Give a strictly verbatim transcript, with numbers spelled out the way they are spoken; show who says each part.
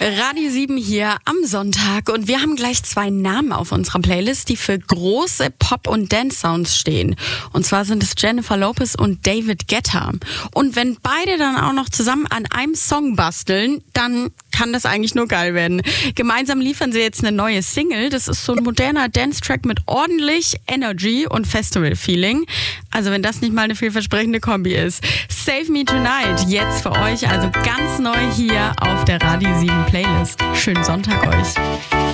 Speaker 1: Radio sieben hier am Sonntag und wir haben gleich zwei Namen auf unserer Playlist, die für große Pop- und Dance-Sounds stehen. Und zwar sind es Jennifer Lopez und David Guetta. Und wenn beide dann auch noch zusammen an einem Song basteln, dann kann das eigentlich nur geil werden. Gemeinsam liefern sie jetzt eine neue Single. Das ist so ein moderner Dance-Track mit ordentlich Energy und Festival-Feeling. Also wenn das nicht mal eine vielversprechende Kombi ist. Save Me Tonight, jetzt für euch, also ganz neu hier auf der Radio sieben Playlist. Schönen Sonntag euch.